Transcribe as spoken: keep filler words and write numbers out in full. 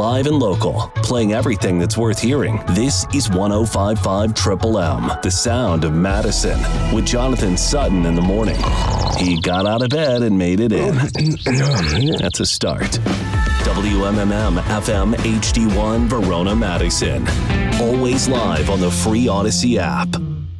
live and local, playing everything that's worth hearing. This is one oh five point five Triple M, the sound of Madison, with Jonathan Sutton in the morning. He got out of bed and made it in. That's a start. W M M M F M H D one Verona, Madison. Always live on the free Odyssey app.